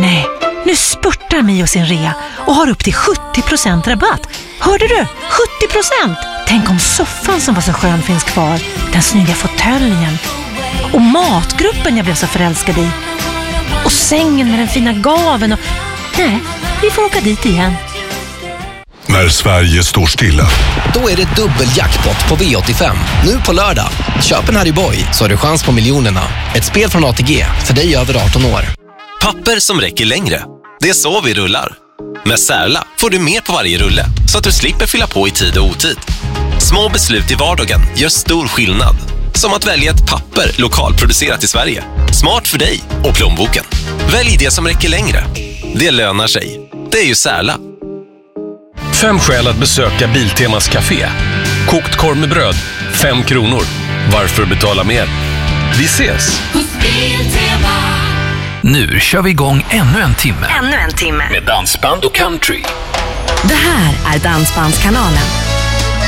Nej, nu spurtar Mio sin rea och har upp till 70% rabatt. Hörde du? 70%! Tänk om soffan som var så skön finns kvar. Den snygga fåtöljen. Och matgruppen jag blev så förälskad i. Och sängen med den fina gaven och... Nej, vi får åka dit igen. När Sverige står stilla. Då är det dubbeljackpot på V85. Nu på lördag. Köp en Harry Boy så har du chans på miljonerna. Ett spel från ATG för dig över 18 år. Papper som räcker längre. Det är så vi rullar. Med Särla får du mer på varje rulle så att du slipper fylla på i tid och otid. Små beslut i vardagen gör stor skillnad. Som att välja ett papper lokalproducerat i Sverige. Smart för dig och plånboken. Välj det som räcker längre. Det lönar sig. Det är ju Särla. 5 skäl att besöka Biltemas café. Kokt korv med bröd, 5 kronor. Varför betala mer? Vi ses! Nu kör vi igång ännu en timme. Ännu en timme. Med dansband och country. Det här är Dansbandskanalen.